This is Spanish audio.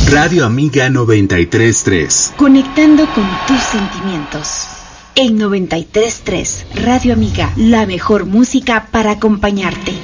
Radio Amiga 93.3. Conectando con tus sentimientos. En 93.3, Radio Amiga, la mejor música para acompañarte.